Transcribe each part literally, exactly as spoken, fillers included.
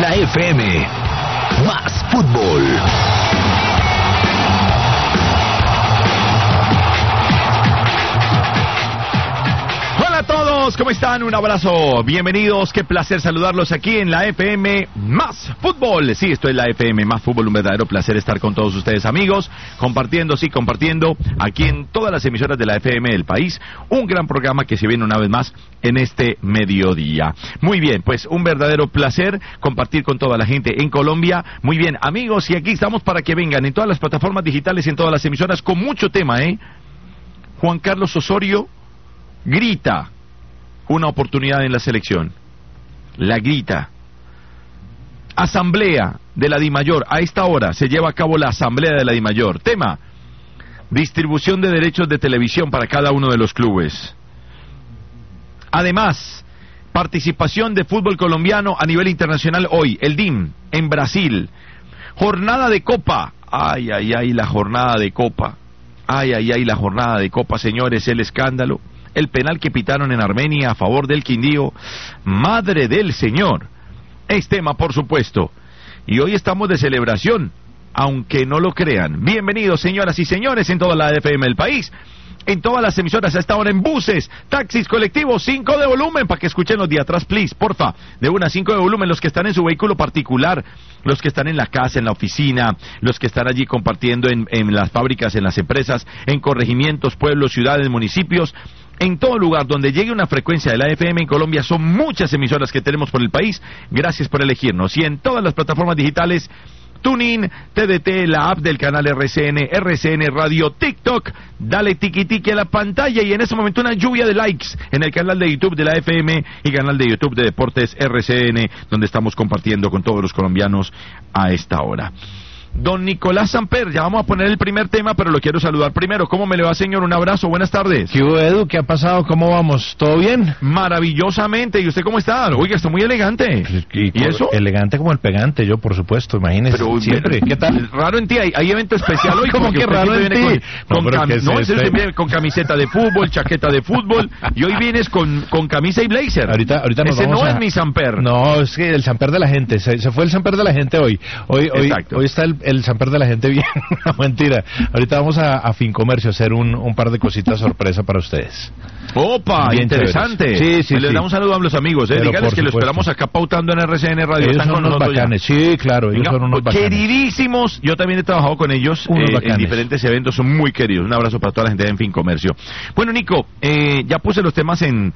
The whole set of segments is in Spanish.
la F M. Más fútbol. Hola a todos, ¿cómo están? Un abrazo, bienvenidos, qué placer saludarlos aquí en la F M Más Fútbol. Sí, esto es la F M Más Fútbol, un verdadero placer estar con todos ustedes, amigos, compartiendo, sí, compartiendo aquí en todas las emisoras de la F M del país, un gran programa que se viene una vez más en este mediodía. Muy bien, pues un verdadero placer compartir con toda la gente en Colombia. Muy bien, amigos, y aquí estamos para que vengan en todas las plataformas digitales, en todas las emisoras, con mucho tema, ¿eh? Juan Carlos Osorio grita una oportunidad en la selección. La grita. Asamblea de la DIMAYOR. A esta hora se lleva a cabo la asamblea de la DIMAYOR. Tema: distribución de derechos de televisión para cada uno de los clubes. Además, participación de fútbol colombiano a nivel internacional hoy. El D I M en Brasil. Jornada de Copa. Ay, ay, ay, la jornada de Copa. Ay, ay, ay, la jornada de Copa, señores, el escándalo. El penal que pitaron en Armenia a favor del Quindío. Madre del Señor. Es tema, por supuesto. Y hoy estamos de celebración, aunque no lo crean. Bienvenidos, señoras y señores, en toda la F M del país, en todas las emisoras, a esta hora en buses, taxis, colectivos, cinco de volumen, para que escuchen los de atrás, please, porfa, de una, cinco de volumen, los que están en su vehículo particular, los que están en la casa, en la oficina, los que están allí compartiendo en, en las fábricas, en las empresas, en corregimientos, pueblos, ciudades, municipios. En todo lugar donde llegue una frecuencia de la F M en Colombia, son muchas emisoras que tenemos por el país. Gracias por elegirnos. Y en todas las plataformas digitales, TuneIn, T D T, la app del canal R C N, R C N Radio, TikTok, dale tiki tiki a la pantalla y en ese momento una lluvia de likes en el canal de YouTube de la F M y canal de YouTube de Deportes R C N, donde estamos compartiendo con todos los colombianos a esta hora. Don Nicolás Samper, ya vamos a poner el primer tema, pero lo quiero saludar primero. ¿Cómo me le va, señor? Un abrazo, buenas tardes. ¿Qué hubo, Edu? ¿Qué ha pasado? ¿Cómo vamos? ¿Todo bien? Maravillosamente. ¿Y usted cómo está? Oiga, está muy elegante. ¿Y, ¿Y eso? Elegante como el pegante, yo, por supuesto, imagínese. Pero siempre. ¿Qué tal? Raro en ti, hay, hay evento especial hoy. ¿Cómo que raro en ti? Con, con, no, cam es no este? usted viene con camiseta de fútbol, chaqueta de fútbol, y hoy vienes con, con camisa y blazer. Ahorita, ahorita nos Ese vamos no a... es mi Samper. No, es que el Samper de la gente, se, se fue el Samper de la gente hoy. Hoy, hoy, hoy está el, el Samper de la gente bien. No, mentira. Ahorita vamos a, a Fincomercio a hacer un, un par de cositas sorpresa para ustedes. Opa, bien interesante. Sí, sí, Les sí. damos un saludo a los amigos, eh. Díganles que lo esperamos acá pautando en R C N Radio. Ellos Están son con unos bacanes, ya. Sí, claro, ellos Venga, son unos bacanes. Queridísimos, yo también he trabajado con ellos eh, en diferentes eventos, son muy queridos. Un abrazo para toda la gente de En Fincomercio. Bueno, Nico, eh, ya puse los temas en,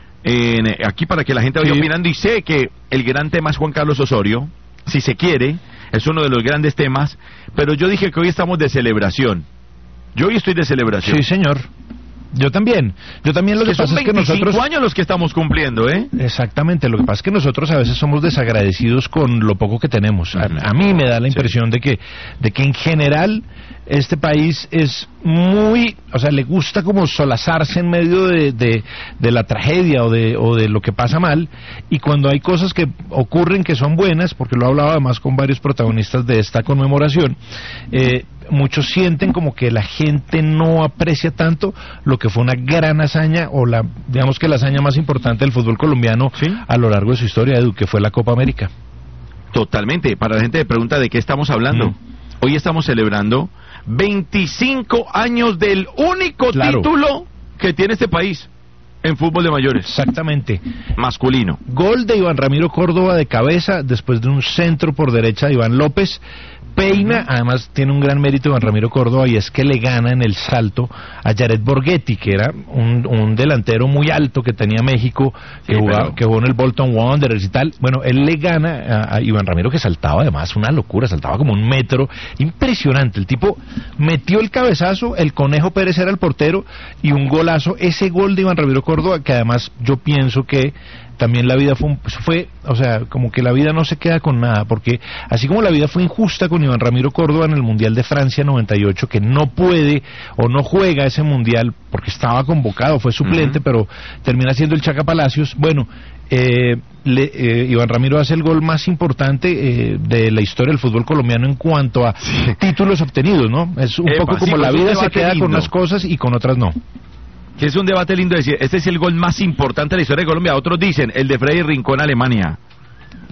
en aquí para que la gente vaya sí. opinando, y sé que el gran tema es Juan Carlos Osorio, si se quiere, es uno de los grandes temas, pero yo dije que hoy estamos de celebración. Yo hoy estoy de celebración. Sí, señor. Yo también. Yo también lo que, que pasa es que nosotros... años los que estamos cumpliendo, ¿eh? Exactamente. Lo que pasa es que nosotros a veces somos desagradecidos con lo poco que tenemos. A, a mí me da la impresión sí. de que de que en general este país es muy... O sea, le gusta como solazarse en medio de, de, de la tragedia o de, o de lo que pasa mal, y cuando hay cosas que ocurren que son buenas, porque lo he hablado además con varios protagonistas de esta conmemoración, eh, muchos sienten como que la gente no aprecia tanto lo que fue una gran hazaña, o la, digamos que la hazaña más importante del fútbol colombiano ¿sí? a lo largo de su historia, Edu, que fue la Copa América. Totalmente. Para la gente que pregunta de qué estamos hablando, mm. hoy estamos celebrando veinticinco años del único claro. título que tiene este país en fútbol de mayores. Exactamente. Masculino. Gol de Iván Ramiro Córdoba de cabeza, después de un centro por derecha de Iván López. Peina, además tiene un gran mérito Iván Ramiro Córdoba, y es que le gana en el salto a Jared Borghetti, que era un, un delantero muy alto que tenía México, que, sí, jugaba, pero... que jugó en el Bolton Wanderers y tal. Bueno, él le gana a, a Iván Ramiro, que saltaba además una locura, saltaba como un metro, impresionante. El tipo metió el cabezazo, el Conejo Pérez era el portero, y un golazo. Ese gol de Iván Ramiro Córdoba, que además yo pienso que también la vida fue, un, fue, o sea, como que la vida no se queda con nada, porque así como la vida fue injusta con Iván Ramiro Córdoba en el Mundial de Francia noventa y ocho, que no puede o no juega ese Mundial porque estaba convocado, fue suplente, uh-huh. pero termina siendo el Chaca Palacios. Bueno, eh, le, eh, Iván Ramiro hace el gol más importante eh, de la historia del fútbol colombiano en cuanto a sí. títulos obtenidos, ¿no? Es un Epa, poco como sí, la vida se queda lindo. Con unas cosas y con otras no. Que es un debate lindo decir, este es el gol más importante de la historia de Colombia. Otros dicen, el de Freddy Rincón, Alemania.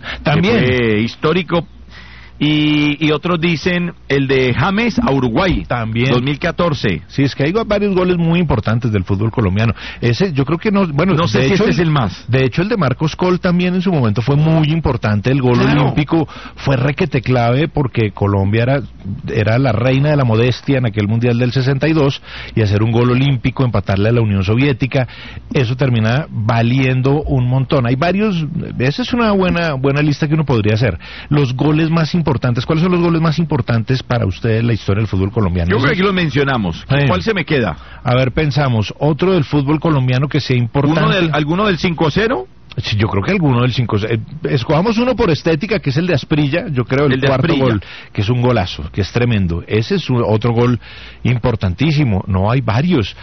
También. Que fue histórico. Y, y otros dicen el de James a Uruguay, también dos mil catorce. Sí, es que hay varios goles muy importantes del fútbol colombiano. Ese, yo creo que no, bueno, no sé de si hecho, este es el más. De hecho, el de Marcos Col también en su momento fue muy importante. El gol Claro. olímpico fue requete clave porque Colombia era, era la reina de la modestia en aquel mundial del sesenta y dos, y hacer un gol olímpico, empatarle a la Unión Soviética, eso termina valiendo un montón. Hay varios, esa es una buena, buena lista que uno podría hacer. Los goles más importantes. ¿Cuáles son los goles más importantes para usted en la historia del fútbol colombiano? Yo creo que aquí lo mencionamos. Sí. ¿Cuál se me queda? A ver, pensamos, otro del fútbol colombiano que sea importante. ¿Uno del, ¿Alguno del cinco cero? Sí, yo creo que alguno del cinco. Eh, escojamos uno por estética, que es el de Asprilla, yo creo el, El de cuarto Asprilla. gol, que es un golazo, que es tremendo. Ese es un, otro gol importantísimo. No hay varios.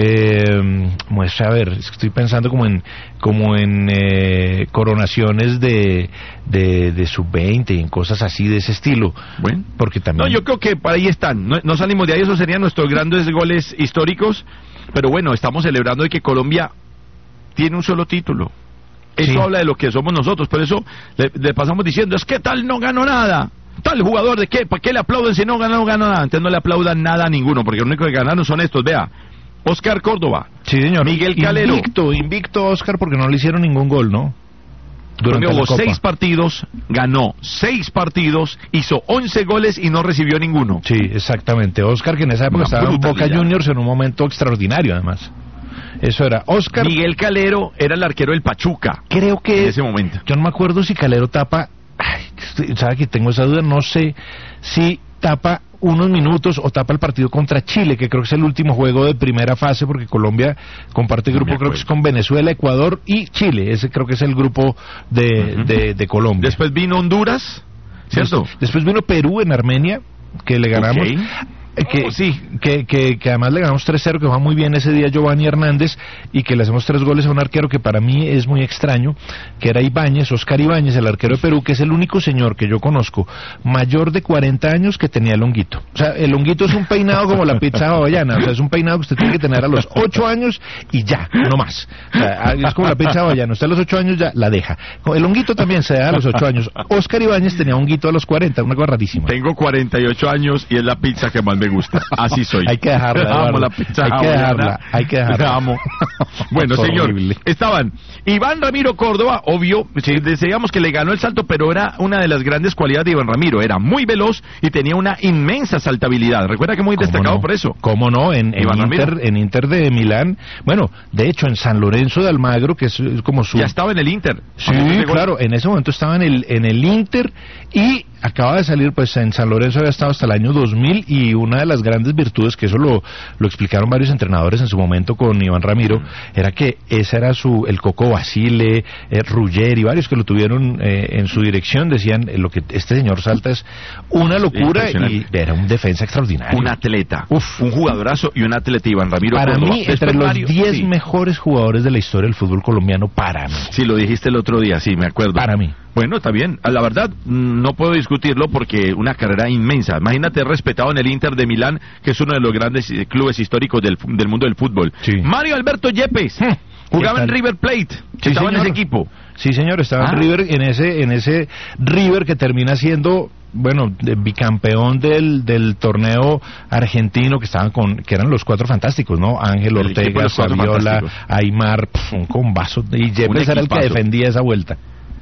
Eh, muestra, a ver, es que estoy pensando como en como en eh, coronaciones de, de, de sub veinte y en cosas así de ese estilo. Bueno, porque también. No, yo creo que por ahí están. No, no salimos de ahí, esos serían nuestros grandes goles históricos. Pero bueno, estamos celebrando de que Colombia tiene un solo título. Eso Sí. habla de lo que somos nosotros, por eso le, le pasamos diciendo, es que tal no ganó nada, tal jugador de qué, ¿para qué le aplauden si no ganó, no ganó nada? Entonces no le aplaudan nada a ninguno, porque lo único que ganaron son estos, vea, Oscar Córdoba, Sí, señor. Miguel Calero. Invicto, invicto Oscar, porque no le hicieron ningún gol, ¿no? Durante Colombia la jugó Copa. seis partidos, ganó seis partidos, hizo once goles y no recibió ninguno. Sí, exactamente. Oscar, que en esa época Una estaba en Boca brutalidad. Juniors en un momento extraordinario, además. Eso era Oscar. Miguel Calero era el arquero del Pachuca Creo que en ese momento. yo no me acuerdo si Calero tapa. Ay, estoy- sabe que tengo esa duda. No sé si tapa unos minutos o tapa el partido contra Chile, que creo que es el último juego de primera fase, porque Colombia comparte No grupo, me creo que es acuerdo. con Venezuela, Ecuador y Chile. Ese creo que es el grupo de, Ujú. de, de Colombia. Después vino Honduras, ¿cierto? Des- Después vino Perú en Armenia, que le ganamos. Ok. Eh, Que, Oh, sí. que, que, que además le ganamos tres cero, que va muy bien ese día Giovanni Hernández, y que le hacemos tres goles a un arquero que para mí es muy extraño, que era Ibáñez, Oscar Ibáñez, el arquero de Perú, que es el único señor que yo conozco mayor de cuarenta años que tenía el honguito. O sea, el honguito es un peinado como la pizza hawaiana, o sea, es un peinado que usted tiene que tener a los ocho años y ya, no más. O sea, es como la pizza hawaiana, usted a los ocho años ya la deja. El honguito también se da a los ocho años. Oscar Ibáñez tenía honguito a los cuarenta, una cosa rarísima. Tengo cuarenta y ocho años y es la pizza que más me gusta. Así soy. Hay que dejarla, Amo Eduardo. la pizza Hay que hawaiana. dejarla, hay que dejarla. La amo. Bueno, señor, Horrible. estaban Iván Ramiro Córdoba, obvio, sí, decíamos que le ganó el salto, pero era una de las grandes cualidades de Iván Ramiro. Era muy veloz y tenía una inmensa saltabilidad. Recuerda que muy ¿Cómo destacado no? por eso. ¿Cómo no? En, en, Iván Ramiro. Inter, en Inter de Milán, bueno, de hecho en San Lorenzo de Almagro, que es, es como su... Ya estaba en el Inter. Sí, Cuando llegó- claro, en ese momento estaba en el, en el Inter y acaba de salir, pues en San Lorenzo había estado hasta el año dos mil, y una de las grandes virtudes, que eso lo, lo explicaron varios entrenadores en su momento con Iván Ramiro, era que ese era su, el Coco Basile, eh, Ruggeri, varios que lo tuvieron eh, en su dirección, decían, eh, lo que este señor salta es una locura, y Impresionante. era un defensa extraordinario. Un atleta, Uf. un jugadorazo y un atleta Iván Ramiro Para Córdoba. mí, Después entre los varios, diez sí. mejores jugadores de la historia del fútbol colombiano, para mí. Sí, lo dijiste el otro día, sí, me acuerdo. Para mí. Bueno, está bien. La verdad, mm, no puedo discutirlo porque una carrera inmensa. Imagínate, respetado en el Inter de Milán, que es uno de los grandes eh, clubes históricos del, fu- del mundo del fútbol. Sí. Mario Alberto Yepes, Hmm. jugaba ¿Qué en tal? River Plate, Sí, estaba en señor. ese equipo. Sí, señor, estaba Ah. en River, en ese, en ese River que termina siendo, bueno, de- bicampeón del, del torneo argentino, que estaban con, que eran los cuatro fantásticos, ¿no? Ángel El equipo de Ortega, los cuatro Saviola, fantásticos. Aymar, pf, un combazo, y Yepes era el que equipazo. defendía esa vuelta.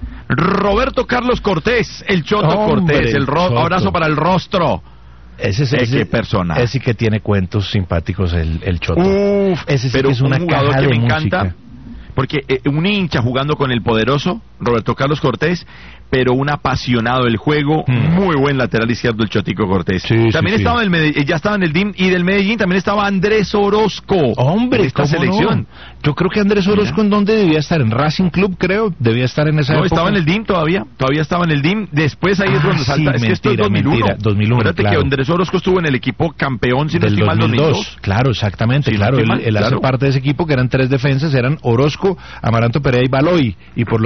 Roberto Carlos Cortés, el Choto Hombre, Cortés, el ro- Choto. abrazo para el rostro. Ese es Eh, ese, qué personaje. ese que tiene cuentos simpáticos, el, el Choto. Uf, Ese sí pero que es una un jugador caja que de me música. encanta, porque eh, un hincha jugando con el poderoso Roberto Carlos Cortés, pero un apasionado del juego, Hmm. muy buen lateral izquierdo el Chotico Cortés. Sí, sí, también sí. estaba en el Medellín, ya estaba en el D I M, y del Medellín también estaba Andrés Orozco. Hombre, en esta ¿cómo selección. no? Yo creo que Andrés Orozco, Mira. ¿en dónde debía estar? En Racing Club, creo, debía estar en esa No, época. estaba en el D I M todavía, todavía estaba en el D I M, después ahí es Ah, donde sí, salta, es que esto es mentira, dos mil uno. mentira, dos mil uno, Acuérdate claro. que Andrés Orozco estuvo en el equipo campeón, si no del estoy mal, dos mil dos. dos mil dos. Claro, exactamente, Sí, no claro, estoy él, mal, él hace claro. parte de ese equipo, que eran tres defensas, eran Orozco, Amaranto Perea y Baloy, y por los extremos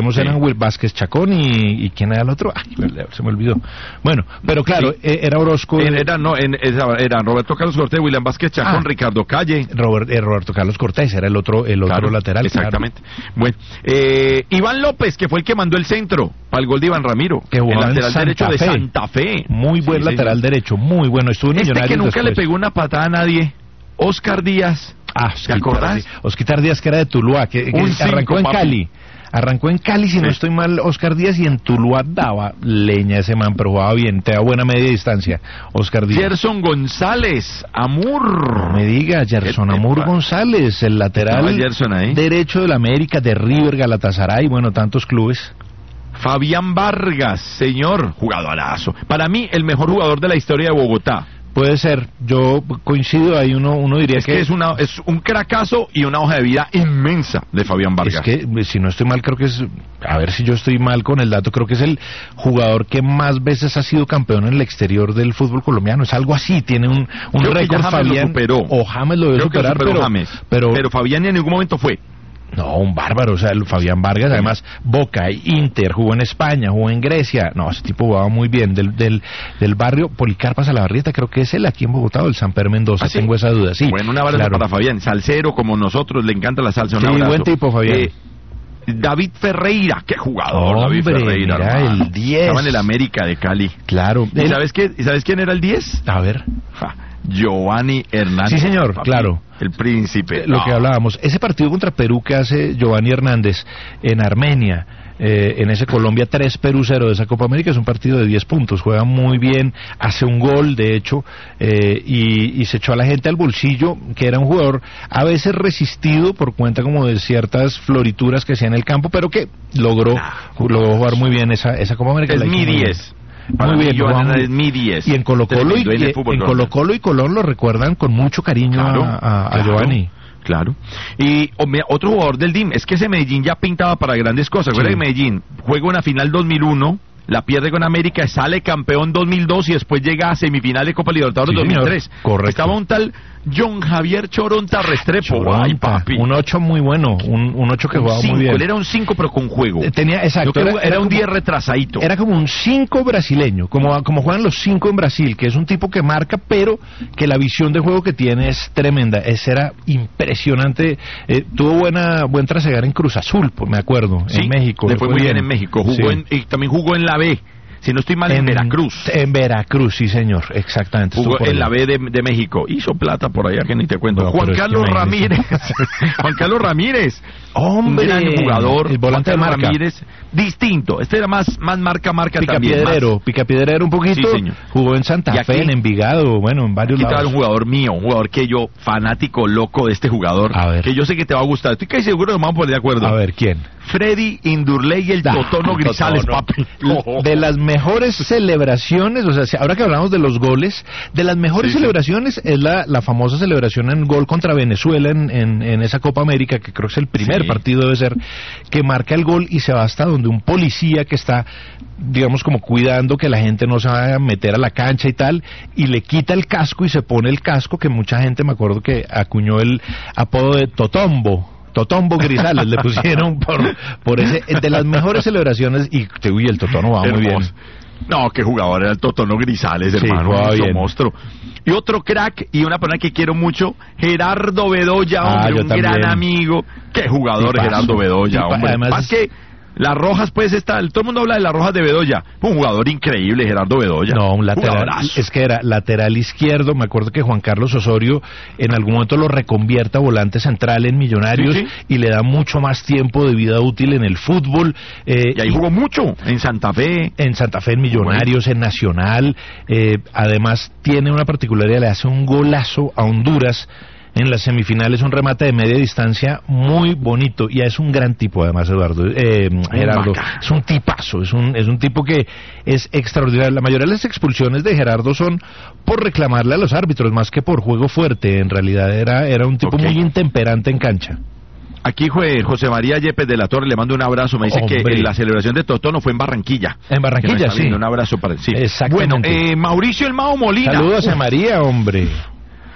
extremos sí. eran Will Vázquez Chacón y, y ¿quién era el otro? Ay, se me olvidó. Bueno, pero claro, sí. era Orozco. Era, era, no, en, era Roberto Carlos Cortés, William Vázquez Chacón, ah, Ricardo Calle. Robert, eh, Roberto Carlos Cortés era el otro, el otro claro, lateral. Exactamente. Claro. Bueno, eh, Iván López, que fue el que mandó el centro para el gol de Iván Ramiro. Que jugó el lateral Santa derecho Fe. de Santa Fe. Muy buen sí, lateral señor. derecho, muy bueno. Estuvo en este Millonarios que nunca después. le pegó una patada a nadie, Oscar Díaz. Ah, ¿te acordás? Oscar Díaz, que era de Tuluá, que, que arrancó cinco, en papi. Cali. Arrancó en Cali, si sí. no estoy mal, Oscar Díaz, y en Tuluá daba leña ese man, pero jugaba bien, te da buena media distancia, Oscar Díaz. Gerson González, Amur. No me diga, Gerson Amur González, el lateral derecho del América, de River, Galatasaray, bueno, tantos clubes. Fabián Vargas, señor, jugadorazo. Para mí, el mejor jugador de la historia de Bogotá. Puede ser, yo coincido, ahí uno uno diría es que... que es, una, es un cracazo y una hoja de vida inmensa de Fabián Vargas. Es que, si no estoy mal, creo que es, a ver si yo estoy mal con el dato, creo que es el jugador que más veces ha sido campeón en el exterior del fútbol colombiano, es algo así, tiene un, un récord, Fabián, lo superó. o James lo debe superar, lo pero, James, pero... pero Fabián en ningún momento fue. No, un bárbaro, o sea, el Fabián Vargas, además, Boca, Inter, jugó en España, jugó en Grecia, no, ese tipo jugaba muy bien, del del, del barrio Policarpa Salabarrieta, creo que es él aquí en Bogotá, o el Samper Mendoza, ¿ah, sí? Tengo esa duda, sí. Bueno, un abrazo claro. para Fabián, salsero como nosotros, le encanta la salsa, un sí, abrazo. Buen tipo, Fabián. Eh, David Ferreira, qué jugador, Hombre, David Ferreira. Mira, el diez. Estaba en el América de Cali. Claro. ¿Y el... sabes, qué, ¿sabes quién era el diez? A ver. Ja. Giovanni Hernández. Sí, señor, papi, claro. El príncipe. Lo no. que hablábamos. Ese partido contra Perú que hace Giovanni Hernández en Armenia, eh, en ese Colombia tres Perú cero de esa Copa América, es un partido de diez puntos. Juega muy bien, hace un gol, de hecho, eh, y, y se echó a la gente al bolsillo, que era un jugador a veces resistido por cuenta como de ciertas florituras que hacía en el campo, pero que logró, logró jugar muy bien esa, esa Copa América. Es mi diez. Muy Para bien, mí, Joana es mi diez. Y en Colo Colo y, en en Colo Colo y Colón lo recuerdan con mucho cariño claro, a, a, claro, a Giovanni. Claro. Y otro jugador del D I M, es que ese Medellín ya pintaba para grandes cosas. Sí. Recuerda que Medellín juega una final dos mil uno, la pierde con América, sale campeón dos mil dos y después llega a semifinal de Copa Libertadores sí, dos mil tres. Correcto. Estaba un tal John Javier Choronta Restrepo. Choronta, ay, papi. Un ocho muy bueno, un, un ocho que un jugaba cinco, muy bien. Él era un cinco pero con juego. Tenía, exacto. Era, era, era un diez retrasadito. Era como un cinco brasileño, como, como juegan los cinco en Brasil, que es un tipo que marca, pero que la visión de juego que tiene es tremenda. Ese era impresionante. Eh, tuvo buena buen trasegar en Cruz Azul, pues, me acuerdo, sí, en México. Le fue, fue muy bien. bien en México. Jugó sí. en, y también jugó en la B. Si no estoy mal, en, en Veracruz. En Veracruz, sí, señor, exactamente. Jugó en la B de, de México. Hizo plata por allá, que ni te cuento. No, Juan Carlos es que Ramírez. Juan Carlos Ramírez. Hombre. Un gran jugador. El volante de marca. Ramírez. Distinto. Este era más, más marca, marca también. Picapiedrero. Picapiedrero un poquito. Sí, señor. Jugó en Santa Fe, aquí, en Envigado, bueno, en varios aquí lados. Un jugador mío, un jugador que yo, fanático, loco de este jugador. A ver. Que yo sé que te va a gustar. Estoy casi seguro que nos vamos a poner de acuerdo. A ver, ¿quién? Freddy Indurley y el ah, Totono Grisales, Totono. papi. De las mejores celebraciones, o sea, ahora que hablamos de los goles, de las mejores sí, celebraciones sí. es la, la famosa celebración en gol contra Venezuela en, en, en esa Copa América, que creo que es el primer sí. partido debe ser, que marca el gol y se va hasta donde un policía que está, digamos, como cuidando que la gente no se vaya a meter a la cancha y tal, y le quita el casco y se pone el casco, que mucha gente, me acuerdo que acuñó el apodo de Totombo. Totombo Grisales le pusieron por por ese de las mejores celebraciones y uy, el Totono va muy bien. No, qué jugador era el Totono Grisales, sí, hermano, un monstruo. Y otro crack y una persona que quiero mucho, Gerardo Bedoya, hombre, ah, un también. gran amigo. Qué jugador sí, Gerardo Bedoya, sí, hombre. Además, más que las Rojas, pues, está, todo el mundo habla de las Rojas de Bedoya. Un jugador increíble, Gerardo Bedoya. No, un lateral. Jugadorazo. Es que era lateral izquierdo. Me acuerdo que Juan Carlos Osorio en algún momento lo reconvierte a volante central en Millonarios sí, sí. y le da mucho más tiempo de vida útil en el fútbol. Eh, y ahí jugó y, mucho, en Santa Fe. En Santa Fe, en Millonarios, bueno. en Nacional. Eh, además, tiene una particularidad, le hace un golazo a Honduras. En las semifinales un remate de media distancia muy bonito y es un gran tipo además Eduardo eh, Gerardo Vaca. Es un tipazo, es un es un tipo que es extraordinario. La mayoría de las expulsiones de Gerardo son por reclamarle a los árbitros más que por juego fuerte. En realidad era era un tipo okay. muy intemperante en cancha. Aquí fue José María Yepes de la Torre, le mando un abrazo, me dice Hombre. que la celebración de Totono fue en Barranquilla. En Barranquilla, sí. Un abrazo para sí. Exactamente. Bueno, eh, Mauricio El Mao Molina. Saludos a María, hombre.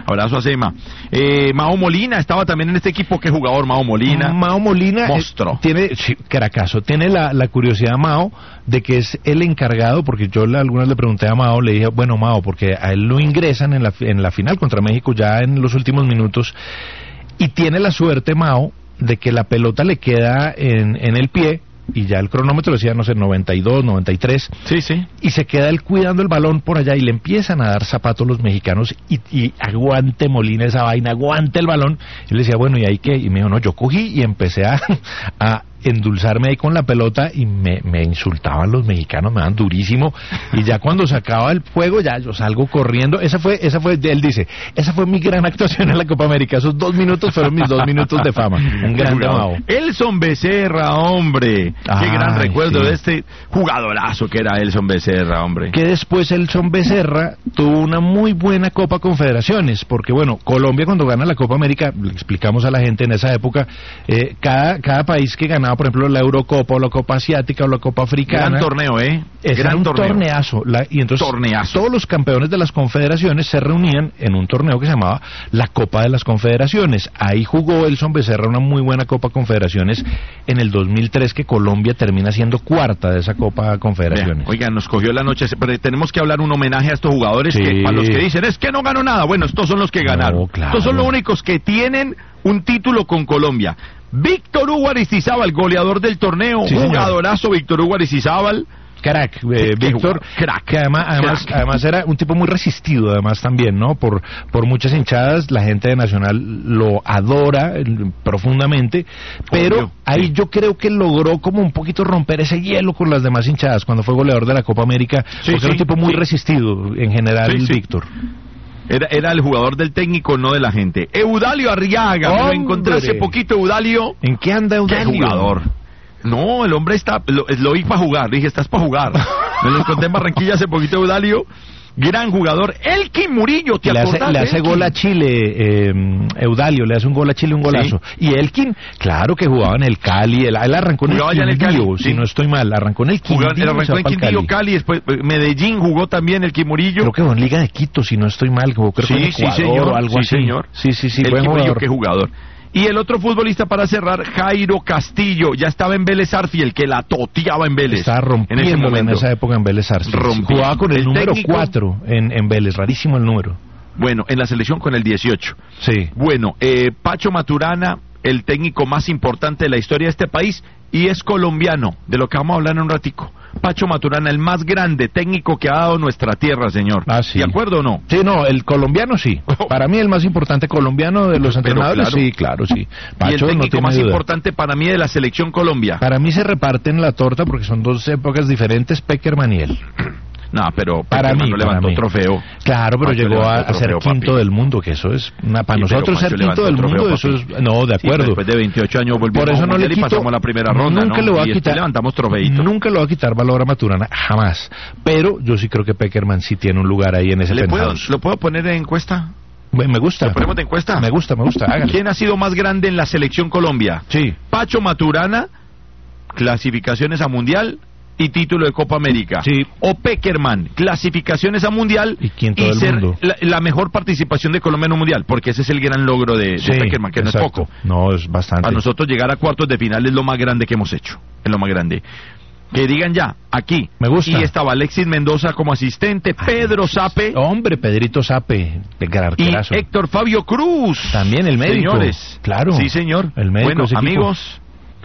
Abrazo a Sema. Eh, Mao Molina estaba también en este equipo. ¿Qué jugador Mao Molina? Mao Molina Monstruo. eh, tiene, sí, caracazo, tiene la, la curiosidad Mao de que es el encargado, porque yo le, algunas le pregunté a Mao, le dije, bueno Mao, porque a él lo ingresan en la, en la final contra México ya en los últimos minutos, y tiene la suerte Mao de que la pelota le queda en, en el pie, y ya el cronómetro decía, no sé, noventa y dos, noventa y tres, Sí, sí. y se queda él cuidando el balón por allá y le empiezan a dar zapatos los mexicanos y, y aguante Molina esa vaina, aguante el balón. Y le decía, bueno, ¿y ahí qué? Y me dijo, no, yo cogí y empecé a, a endulzarme ahí con la pelota y me, me insultaban los mexicanos, me dan durísimo, y ya cuando se acaba el juego ya yo salgo corriendo. Esa fue, esa fue, él dice, esa fue mi gran actuación en la Copa América, esos dos minutos fueron mis dos minutos de fama. Un gran Mao. Elson Becerra, hombre, qué Ay, gran recuerdo sí. de este jugadorazo que era Elson Becerra, hombre. Que después Elson Becerra tuvo una muy buena Copa Confederaciones, porque bueno, Colombia cuando gana la Copa América, le explicamos a la gente en esa época, eh, cada, cada país que ganaba, por ejemplo, la Eurocopa o la Copa Asiática o la Copa Africana, Gran torneo, ¿eh? ese Gran era un torneo. torneazo, la, y entonces Torneazo. todos los campeones de las confederaciones se reunían en un torneo que se llamaba la Copa de las Confederaciones. Ahí jugó Elson Becerra una muy buena Copa Confederaciones en el dos mil tres, que Colombia termina siendo cuarta de esa Copa Confederaciones. Vean, oigan, nos cogió la noche, pero tenemos que hablar un homenaje a estos jugadores, Sí. que, a los que dicen, es que no ganó nada. Bueno, estos son los que ganaron. No, claro. Estos son los únicos que tienen un título con Colombia. Víctor Hugo Aristizábal, goleador del torneo, Sí, señor. jugadorazo Víctor Hugo Aristizábal. Crack, Qué- eh, qué Víctor, jugador, crack, que además, además, crack. además era un tipo muy resistido, además también, ¿no? Por, por muchas hinchadas, la gente de Nacional lo adora eh, profundamente, pero Obvio, ahí sí. yo creo que logró como un poquito romper ese hielo con las demás hinchadas cuando fue goleador de la Copa América, Sí, porque era un sí, tipo muy sí. resistido en general, Sí, sí. Víctor. Era, era el jugador del técnico, no de la gente. Eudalio Arriaga, me lo ¡Hombre! encontré hace poquito, Eudalio. ¿En qué anda ¿Qué Eudalio? jugador? No, el hombre está, lo, lo vi para jugar, dije, estás para jugar. Me lo encontré en Barranquilla hace poquito, Eudalio. Gran jugador. Elkin Murillo, ¿te Le hace, acordás le de hace Elkin? gol a Chile, eh, Eudalio, le hace un gol a Chile, un golazo. Y Elkin, claro que jugaba en el Cali, él, él arrancó en Jugaba el ya en el Quindío, Cali, si sí. no estoy mal, arrancó en el Jugaba- Quindío, arrancó se en fue pa'l Quindío, Cali. Cali, después eh, Medellín jugó también el Murillo. Creo que jugó en Liga de Quito, si no estoy mal, jugó creo que en Sí, sí, Ecuador señor. o algo sí, así. señor. Sí, sí, sí, el buen Murillo, jugador. qué jugador. Y el otro futbolista para cerrar, Jairo Castillo, ya estaba en Vélez Arfiel, que la toteaba en Vélez. Estaba en ese rompiendo en, momento. esa época en Vélez Sarsfield. Rompiendo. Jugaba con el, El número técnico- cuatro en, en Vélez, rarísimo el número. Bueno, en la selección con el dieciocho. Sí. Bueno, eh, Pacho Maturana, el técnico más importante de la historia de este país, y es colombiano, de lo que vamos a hablar en un ratico. Pacho Maturana, el más grande técnico que ha dado nuestra tierra, señor. Ah, sí. ¿De acuerdo o no? Sí, no, el colombiano sí. Para mí el más importante colombiano de los Pero entrenadores, claro. sí, claro, sí. y el Pacho no técnico tiene más duda. importante para mí de la selección Colombia. Para mí se reparten la torta porque son dos épocas diferentes, Peckerman y él. No, pero Para Peckerman mí, no para levantó mí. trofeo. Claro, pero Pacho llegó a, levantó a ser trofeo, quinto papi. del mundo, que eso es una, para Sí, pero nosotros Pacho ser quinto levantó del trofeo, mundo, eso papi. es, no, de Sí, acuerdo. después de veintiocho años volvimos Por eso a un no le mundial y quito, pasamos a la primera ronda, nunca ¿no? le voy a Y después quitar, levantamos trofeito. nunca le voy a quitar valor a Maturana, jamás. Pero yo sí creo que Peckerman sí tiene un lugar ahí en ese ¿Le puedo, penthouse. ¿Lo puedo poner en encuesta? Me me gusta. ¿Lo ponemos de encuesta? Me gusta, me gusta, hágale. ¿Quién ha sido más grande en la selección Colombia? Sí. Pacho Maturana, clasificaciones a Mundial y título de Copa América. Sí. O Peckerman, clasificaciones a Mundial Y quinto del ser mundo. La, la mejor participación de Colombia en un Mundial, porque ese es el gran logro de, de Sí, Peckerman, que no es exacto. poco. No, es bastante. A nosotros llegar a cuartos de final es lo más grande que hemos hecho, es lo más grande. Que digan ya, aquí. Me gusta. Y estaba Alexis Mendoza como asistente, Pedro Sape Hombre, Pedrito Sape, el gran y arquerazo. Héctor Fabio Cruz. También el médico. Señores. Claro. Sí, señor. El médico Bueno, de ese equipo. amigos,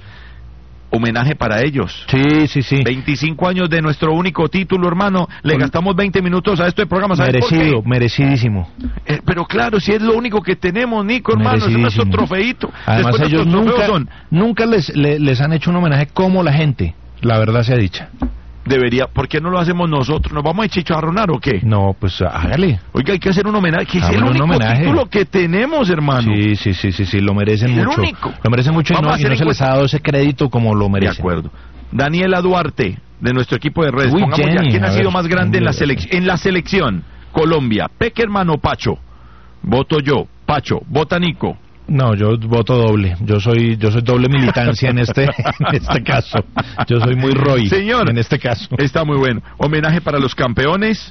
homenaje para ellos. Sí, sí, sí. veinticinco años de nuestro único título, hermano. Le Con- gastamos veinte minutos a este programa. ¿Sabes Merecido, por qué? merecidísimo. Eh, pero claro, si es lo único que tenemos, Nico, hermano, ese es nuestro Merecidísimo. trofeito. Además, Después ellos nuestros nunca, trofeos son, nunca les, le- les han hecho un homenaje como la gente. La verdad sea dicha. debería, ¿por qué no lo hacemos nosotros? ¿Nos vamos a chicharronar o qué? No, pues hágale. Oiga, hay que hacer un homenaje, que es el Hagámosle un único homenaje. título que tenemos, hermano. Sí, sí, sí, sí, sí, lo merecen El mucho. único. Lo merecen mucho y Vamos no, a y no hacer se les encuesta- ha dado ese crédito como lo De merecen. acuerdo. Daniela Duarte, de nuestro equipo de redes. Uy, Pongamos ya, Jenny, ¿quién a ha sido ver, más grande en la, hombre. selec- en la selección? Colombia, Peckerman o Pacho. Voto yo, Pacho, vota Nico. No, yo voto doble. Yo soy, yo soy doble militancia en este, en este caso. Yo soy muy Roy. Señor. En este caso. Está muy bueno. Homenaje para los campeones,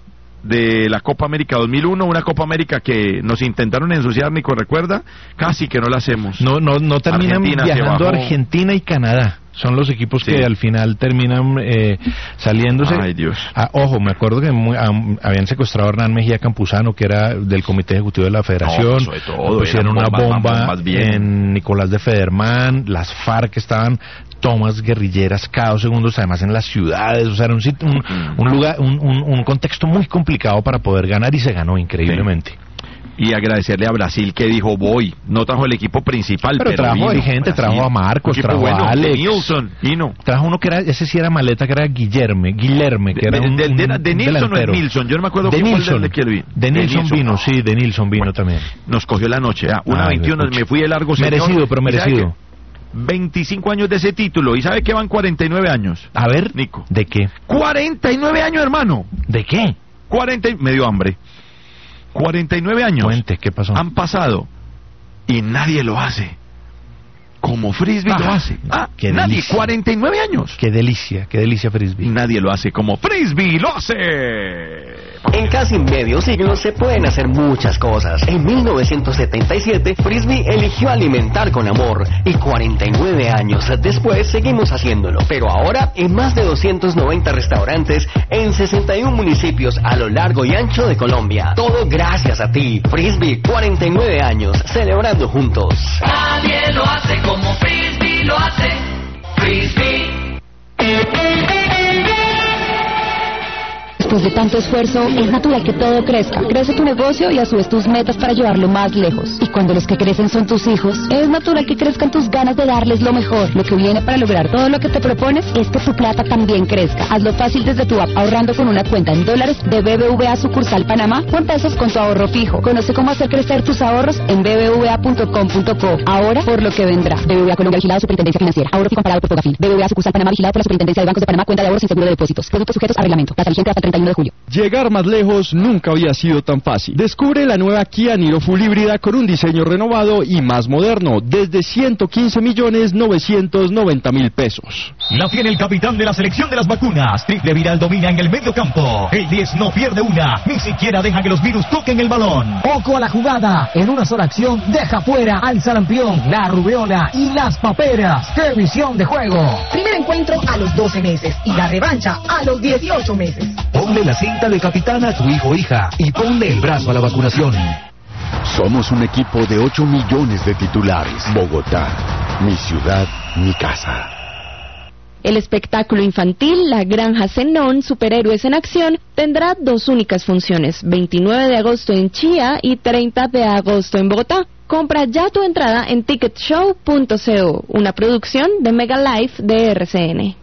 de la Copa América dos mil uno, una Copa América que nos intentaron ensuciar, Nico, ¿recuerda? Casi que no la hacemos. No, no, no terminan Argentina viajando a Argentina y Canadá. Son los equipos sí. que al final terminan eh, saliéndose. Ay, Dios. Ah, ojo, me acuerdo que muy, ah, habían secuestrado a Hernán Mejía Campuzano, que era del Comité Ejecutivo de la Federación. No, todo, pusieron una bomba, bomba en Nicolás de Federman, las FARC estaban, tomas guerrilleras cada dos segundos, además en las ciudades. O sea, era un, sitio, un, un lugar, un, un, un contexto muy complicado para poder ganar, y se ganó increíblemente. Sí. Y agradecerle a Brasil que dijo voy, no trajo el equipo principal, pero, pero trajo vino, gente, Brasil. Trajo a Marcos, trajo bueno, a Alex, Nilsson, vino. Trajo uno que era, ese sí era maleta, que era Guillerme, Guillerme, que de, era un, de, de, de, de Nilsson o de Nilsson, yo no me acuerdo de Nilsson, de, de, de Nilsson vino, no. sí, de Nilsson vino bueno, también. Nos cogió la noche, ah, una veintiuno, me fui de largo, señor. Merecido, pero merecido. veinticinco años de ese título, y ¿sabe que van cuarenta y nueve años? A ver, Nico. ¿De qué? cuarenta y nueve años, hermano. ¿De qué? cuarenta, me dio hambre. cuarenta y nueve años. Cuente, ¿qué pasó? Han pasado y nadie lo hace como Frisbee ah, lo hace. Ah, qué nadie, delicia. cuarenta y nueve años. Qué delicia, qué delicia Frisbee. Nadie lo hace como Frisbee lo hace. En casi medio siglo se pueden hacer muchas cosas. En mil novecientos setenta y siete, Frisbee eligió alimentar con amor, y cuarenta y nueve años después seguimos haciéndolo. Pero ahora, en más de doscientos noventa restaurantes en sesenta y uno municipios a lo largo y ancho de Colombia. Todo gracias a ti. Frisbee, cuarenta y nueve años, celebrando juntos. Nadie lo hace como Frisbee lo hace. Frisbee. Después de tanto esfuerzo, es natural que todo crezca. Crece tu negocio y a su vez tus metas para llevarlo más lejos. Y cuando los que crecen son tus hijos, es natural que crezcan tus ganas de darles lo mejor. Lo que viene para lograr todo lo que te propones es que tu plata también crezca. Hazlo fácil desde tu app, ahorrando con una cuenta en dólares de B B V A sucursal Panamá o en pesos con tu ahorro fijo. Conoce cómo hacer crecer tus ahorros en b b v a punto com punto co. Ahora por lo que vendrá. B B V A Colombia, vigilado Superintendencia Financiera. Ahorro fijo amparado por Fogafín. B B V A sucursal Panamá, vigilado por la Superintendencia de Bancos de Panamá. Cuenta de ahorros sin seguro de depósitos. Productos sujetos a reglamento. Tasa vigente hasta el treinta y uno de julio. Llegar más lejos nunca había sido tan fácil. Descubre la nueva Kia Niro Full híbrida con un diseño renovado y más moderno, desde ciento quince millones novecientos noventa mil pesos. La tiene el capitán de la selección de las vacunas. Triple Viral domina en el medio campo. El diez no pierde una, ni siquiera deja que los virus toquen el balón. Ojo a la jugada. En una sola acción deja fuera al sarampión, la rubeola y las paperas. ¡Qué visión de juego! Primer encuentro a los doce meses y la revancha a los dieciocho meses. Ponle la cinta de capitán a tu hijo o hija y ponle el brazo a la vacunación. Somos un equipo de ocho millones de titulares. Bogotá, mi ciudad, mi casa. El espectáculo infantil La Granja Zenón, Superhéroes en Acción, tendrá dos únicas funciones, veintinueve de agosto en Chía y treinta de agosto en Bogotá. Compra ya tu entrada en ticket show punto co, una producción de Mega Life de R C N.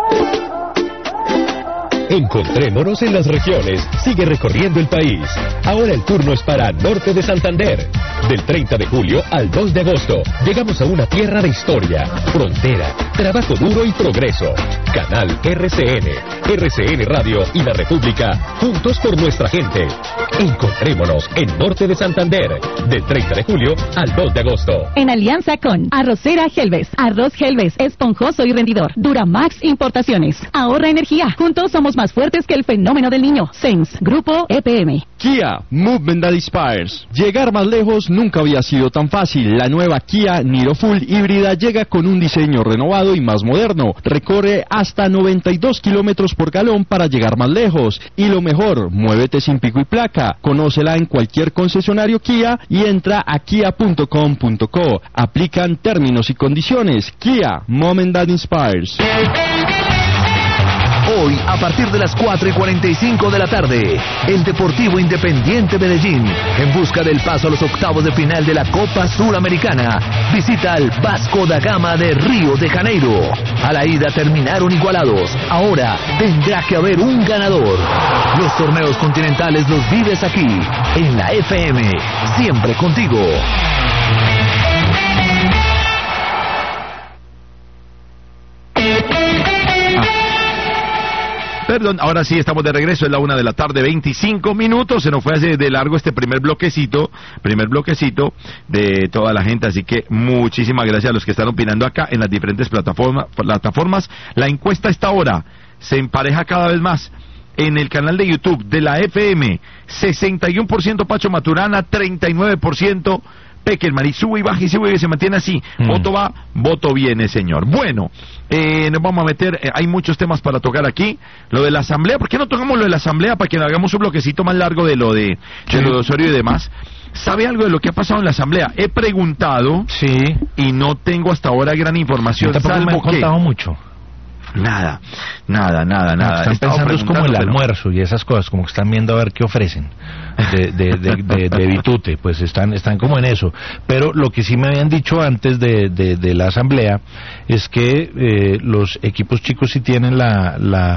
Encontrémonos en las regiones. Sigue recorriendo el país. Ahora el turno es para Norte de Santander. Del treinta de julio al dos de agosto, llegamos a una tierra de historia, frontera, trabajo duro y progreso. Canal R C N, R C N Radio y La República, juntos por nuestra gente. Encontrémonos en Norte de Santander. Del treinta de julio al dos de agosto. En alianza con Arrocera Helves. Arroz Helves, esponjoso y rendidor. Duramax Importaciones. Ahorra energía. Juntos somos más fuertes que el fenómeno del niño. Sense, Grupo E P M. Kia, Movement that Inspires. Llegar más lejos nunca había sido tan fácil. La nueva Kia Niro Full híbrida llega con un diseño renovado y más moderno. Recorre hasta noventa y dos kilómetros por galón para llegar más lejos. Y lo mejor, muévete sin pico y placa. Conócela en cualquier concesionario Kia y entra a kia punto com punto co. Aplican términos y condiciones. Kia, Moment that Inspires. Hoy, a partir de las cuatro y cuarenta y cinco de la tarde, el Deportivo Independiente Medellín, en busca del paso a los octavos de final de la Copa Suramericana, visita al Vasco da Gama de Río de Janeiro. A la ida terminaron igualados. Ahora tendrá que haber un ganador. Los torneos continentales los vives aquí, en la F M, siempre contigo. Perdón, ahora sí estamos de regreso, es la una de la tarde, veinticinco minutos, se nos fue hace de largo este primer bloquecito, primer bloquecito de toda la gente, así que muchísimas gracias a los que están opinando acá en las diferentes plataformas, plataformas. La encuesta a esta hora se empareja cada vez más. en el canal de YouTube de la F M, sesenta y uno por ciento Pacho Maturana, treinta y nueve por ciento Peckerman, y sube y baja y sube y se mantiene así. Mm. Voto va, voto viene, señor. Bueno, eh, nos vamos a meter, eh, hay muchos temas para tocar aquí. Lo de la asamblea, ¿por qué no tocamos lo de la asamblea para que hagamos un bloquecito más largo de lo de, sí. de lo de Osorio y demás? ¿Sabe algo de lo que ha pasado en la asamblea? He preguntado, sí, y no tengo hasta ahora gran información, salvo me han contado que... mucho. Nada, nada, nada, nada. Están pensando es como el pero... almuerzo y esas cosas, como que están viendo a ver qué ofrecen de, de, de, de, de Bitute, pues están están como en eso. Pero lo que sí me habían dicho antes de, de, de la asamblea es que eh, los equipos chicos sí tienen la, la,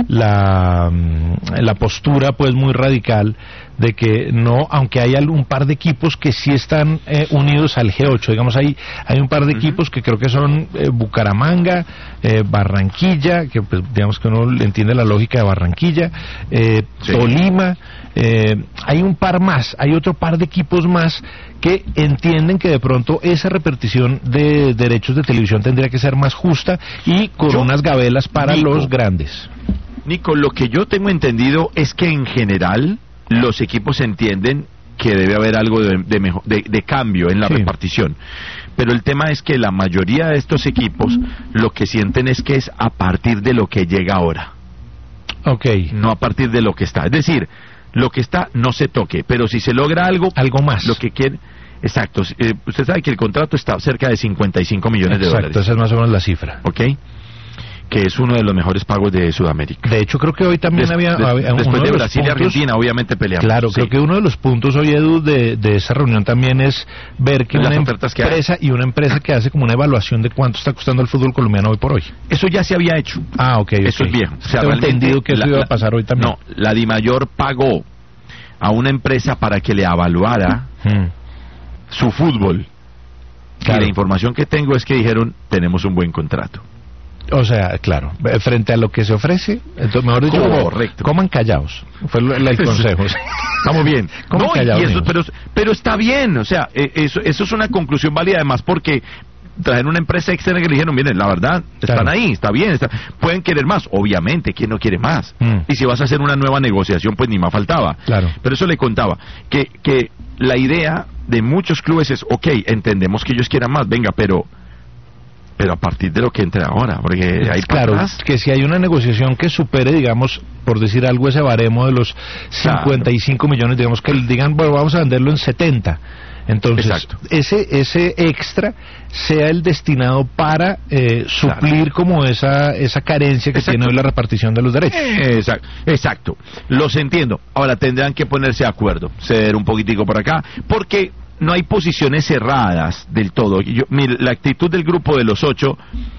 la, la postura pues muy radical de que no, aunque hay un par de equipos que sí están eh, unidos al G ocho, digamos, hay, hay un par de uh-huh. equipos que creo que son eh, Bucaramanga, eh, Barranquilla, que pues, digamos que uno entiende la lógica de Barranquilla, eh, sí. Tolima, eh, hay un par más, hay otro par de equipos más que entienden que de pronto esa repartición de derechos de televisión tendría que ser más justa y con yo, unas gabelas para Nico, los grandes. Nico, lo que yo tengo entendido es que en general los equipos entienden que debe haber algo de, de, mejor, de, de cambio en la sí. repartición, pero el tema es que la mayoría de estos equipos lo que sienten es que es a partir de lo que llega ahora, okay. no a partir de lo que está, es decir, lo que está no se toque, pero si se logra algo, algo más, lo que quiere, exacto, eh, usted sabe que el contrato está cerca de cincuenta y cinco millones exacto, de dólares, esa es más o menos la cifra, ¿ok? Que es uno de los mejores pagos de Sudamérica. De hecho, creo que hoy también Des, había... Des, había después uno de, de Brasil puntos, y Argentina, obviamente peleamos. Claro, sí. creo que uno de los puntos hoy, Edu, de, de esa reunión también es ver que Las una que empresa hay. y una empresa que hace como una evaluación de cuánto está costando el fútbol colombiano hoy por hoy. Eso ya se había hecho. Ah, ok. okay. Eso es viejo. O sea, Tengo entendido que la, eso iba la, a pasar hoy también. No, la DiMayor pagó a una empresa para que le evaluara hmm. su fútbol. Claro. Y la información que tengo es que dijeron, tenemos un buen contrato. O sea, claro, frente a lo que se ofrece, entonces, mejor dicho, correcto. Coman callados. Fue el, el consejo. Estamos bien. Coman no, callados, y eso, pero, pero está bien, o sea, eso, eso es una conclusión válida además porque trajeron una empresa externa que le dijeron, miren, la verdad, están claro. ahí, está bien, está, pueden querer más, obviamente, ¿quién no quiere más? Mm. Y si vas a hacer una nueva negociación, pues ni más faltaba. Claro. Pero eso le contaba, que, que la idea de muchos clubes es, ok, entendemos que ellos quieran más, venga, pero... pero a partir de lo que entre ahora, porque hay claro, atrás. Que si hay una negociación que supere, digamos, por decir algo, ese baremo de los cincuenta y cinco claro. millones, digamos que digan, bueno, vamos a venderlo en setenta, entonces Exacto. ese ese extra sea el destinado para eh, suplir claro. como esa esa carencia que Exacto. tiene hoy la repartición de los derechos. Exacto. Exacto, los entiendo. Ahora tendrán que ponerse de acuerdo, ceder un poquitico por acá, porque no hay posiciones cerradas del todo. Yo, mire, la actitud del grupo de los ocho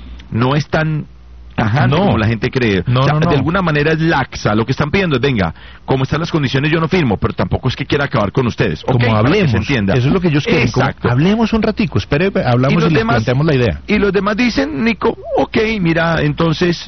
no es tan tajante no. como la gente cree. No, o sea, no, no. de alguna manera es laxa. Lo que están pidiendo es, venga, como están las condiciones yo no firmo, pero tampoco es que quiera acabar con ustedes. Como okay, hablemos, se entienda. Eso es lo que ellos quieren. Exacto. Como, hablemos un ratico, espere, hablamos y, y les planteamos la idea. Y los demás dicen, Nico, ok, mira, entonces,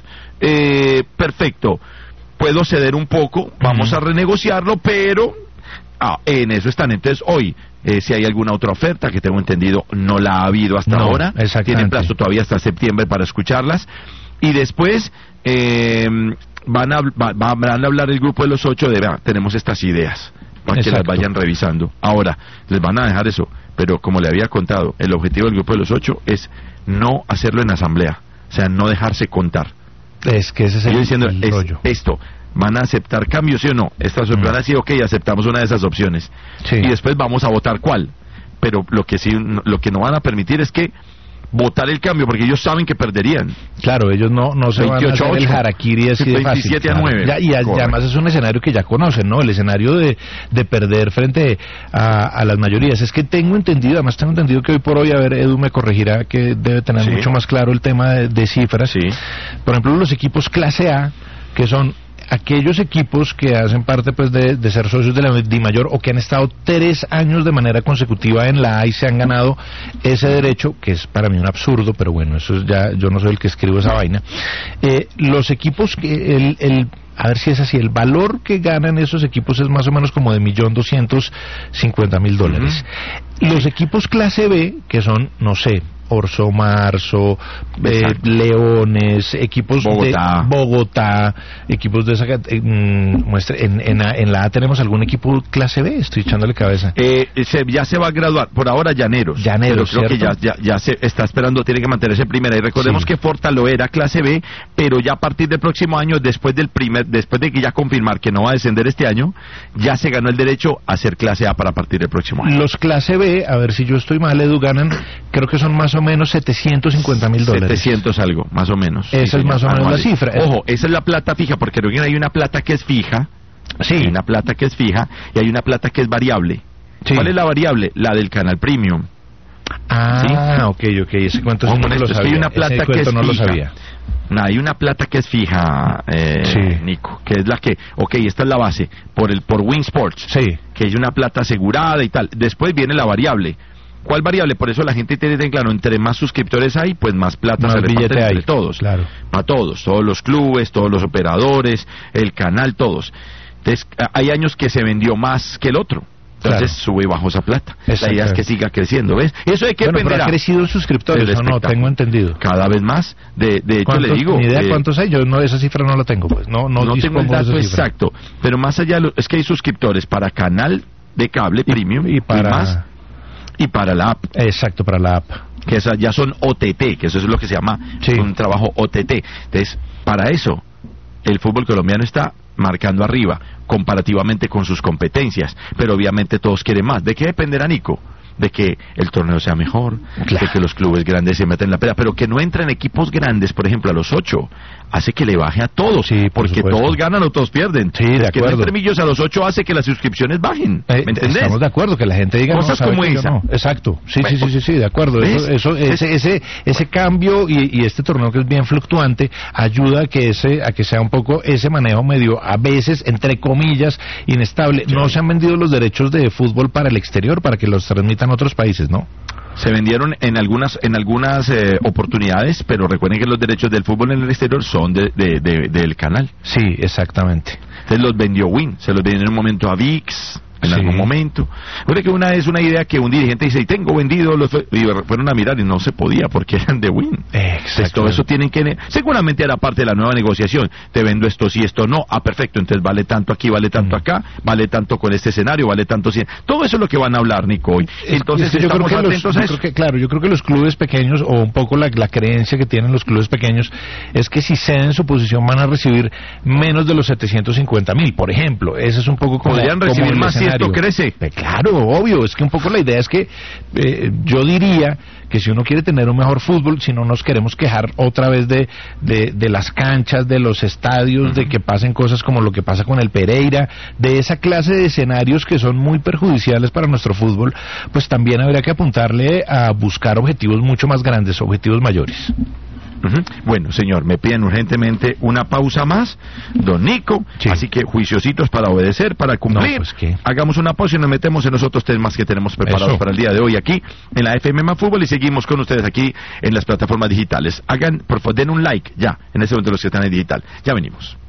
eh, perfecto, puedo ceder un poco, vamos uh-huh. a renegociarlo, pero... Ah, en eso están. Entonces, hoy, eh, si hay alguna otra oferta, que tengo entendido no la ha habido hasta no, ahora, tienen plazo todavía hasta septiembre para escucharlas, y después eh, van, a, va, van a hablar el grupo de los ocho de, vea, tenemos estas ideas, para Exacto. que las vayan revisando. Ahora, les van a dejar eso, pero como le había contado, el objetivo del grupo de los ocho es no hacerlo en asamblea, o sea, no dejarse contar. Es que ese es el, diciendo, el es rollo. Esto, ¿van a aceptar cambios, sí o no? Estas mm. van a decir, ok, aceptamos una de esas opciones. Sí. Y después vamos a votar cuál. Pero lo que sí, lo que no van a permitir es que votar el cambio, porque ellos saben que perderían. Claro, ellos no, no se van a hacer el harakiri así de fácil. veintisiete a nueve. Ya, y, a, y además es un escenario que ya conocen, ¿no? El escenario de, de perder frente a, a las mayorías. Es que tengo entendido, además tengo entendido que hoy por hoy, a ver, Edu me corregirá, que debe tener sí. mucho más claro el tema de, de cifras. Sí. Por ejemplo, los equipos clase A, que son aquellos equipos que hacen parte pues de, de ser socios de la DiMayor o que han estado tres años de manera consecutiva en la A y se han ganado ese derecho, que es para mí un absurdo, pero bueno, eso es ya, yo no soy el que escribo esa vaina. Eh, los equipos que el, el a ver si es así, el valor que ganan esos equipos es más o menos como de millón doscientos cincuenta mil dólares. Uh-huh. Los equipos clase B, que son, no sé, Orso Marzo, eh, Leones, equipos Bogotá. de Bogotá, equipos de esa eh, muestra, en, en, A, en la A tenemos algún equipo clase B, estoy echándole cabeza. Eh, se, ya se va a graduar, por ahora Llaneros. Llaneros, pero creo ¿cierto? que ya, ya, ya se está esperando, tiene que mantenerse primera. Y recordemos Sí. que Fortaleza era clase B, pero ya a partir del próximo año, después del primer, después de que ya confirmar que no va a descender este año, ya se ganó el derecho a ser clase A para partir del próximo año. Los clase B, a ver si yo estoy mal, Edu, ganan, creo que son más o menos setecientos cincuenta mil dólares. setecientos algo, más o menos. Esa Sí, es más o señor, menos la anuales. cifra. Ojo, esa es la plata fija, porque creo que hay una plata que es fija, sí. hay una plata que es fija y hay una plata que es variable. Sí. ¿Cuál es la variable? La del canal premium. Ah, ¿Sí? ok, ok, ese cuento sí Ojo no con me esto, lo es que sabía. hay una plata ese que cuento es no lo fija. sabía. No, hay una plata que es fija, eh, Sí. Nico, que es la que, ok, esta es la base, por el por Win Sports, Sí. que hay una plata asegurada y tal. Después viene la variable. ¿Cuál variable? Por eso la gente tiene bien claro, entre más suscriptores hay, pues más plata Más se reparte billete entre hay, todos. claro. Para todos, todos los clubes, todos los operadores, el canal, todos. Entonces, hay años que se vendió más que el otro. Entonces Claro. sube y bajo esa plata. La idea es Exactamente. que siga creciendo, ¿ves? Eso hay que Bueno, pero dependerá ha crecido en suscriptores, del ¿o no? espectáculo. Tengo entendido. Cada vez más. De, de hecho, le ¿Cuántos? digo... Ni idea eh, cuántos hay, yo no, esa cifra no la tengo, pues. No, no, no tengo el dispongo de dato esa cifra. exacto, pero más allá lo- es que hay suscriptores para canal de cable premium y para- más, y para la app, Exacto, para la app. que esas ya son O T T, que eso es lo que se llama Sí. un trabajo O T T. Entonces, para eso, el fútbol colombiano está marcando arriba, comparativamente con sus competencias, pero obviamente todos quieren más. ¿De qué dependerá, Nico? De que el torneo sea mejor, Claro. de que los clubes grandes se metan en la pelea, pero que no entren equipos grandes, por ejemplo, a los ocho, hace que le baje a todos, Sí, por porque supuesto. todos ganan o todos pierden. Sí, de Es que no acuerdo. entre millos a los ocho hace que las suscripciones bajen, Eh, ¿me entendés? Estamos de acuerdo, que la gente diga Cosas no, ¿sabe como qué? Yo esa. no. Exacto, sí, Bueno, sí, sí, sí, sí, de acuerdo. ¿ves? Eso, eso, ese, ese, ese cambio y, y este torneo que es bien fluctuante ayuda a que ese, a que sea un poco ese manejo medio, a veces, entre comillas, inestable. No se han vendido los derechos de fútbol para el exterior, para que los transmitan otros países, ¿no? Se vendieron en algunas en algunas eh, oportunidades, pero recuerden que los derechos del fútbol en el exterior son de, de- de- del canal. Sí, exactamente. Entonces los vendió Win, se los vendió en un momento a V I X, en Sí. algún momento. Recuerda que una es una idea que un dirigente dice, y tengo vendido los... Y fueron a mirar y no se podía porque eran de Win. Entonces todo eso tienen que... Seguramente era parte de la nueva negociación. Te vendo esto sí, esto no. Ah, perfecto. Entonces vale tanto aquí, vale tanto acá, vale tanto con este escenario, vale tanto... si- Todo eso es lo que van a hablar, Nico, hoy. Entonces Es que yo creo estamos que los, atentos yo a eso. creo que, claro, yo creo que los clubes pequeños, o un poco la, la creencia que tienen los clubes pequeños, es que si ceden su posición van a recibir menos de los setecientos cincuenta mil, por ejemplo. Ese es un poco como... Podrían como recibir el más si esto escenario. crece. Eh, Claro, obvio, es que un poco la idea es que eh, yo diría que si uno quiere tener un mejor fútbol, si no nos queremos quejar otra vez de, de, de las canchas, de los estadios, uh-huh. de que pasen cosas como lo que pasa con el Pereira, de esa clase de escenarios que son muy perjudiciales para nuestro fútbol, pues también habría que apuntarle a buscar objetivos mucho más grandes, objetivos mayores. Uh-huh. Bueno, señor, me piden urgentemente una pausa más, don Nico, sí. Así que juiciositos para obedecer, para cumplir. No, pues, ¿qué? Hagamos una pausa y nos metemos en los otros temas que tenemos preparados Eso. para el día de hoy aquí en la F M más Fútbol y seguimos con ustedes aquí en las plataformas digitales. Hagan, por favor, den un like ya, en ese momento los que están en digital. Ya venimos.